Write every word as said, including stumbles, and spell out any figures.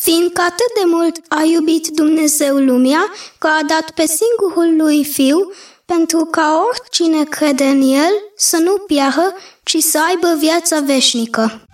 Fiindcă atât de mult a iubit Dumnezeu lumea, că a dat pe singurul lui Fiu, pentru ca oricine crede în El să nu piară, ci să aibă viața veșnică.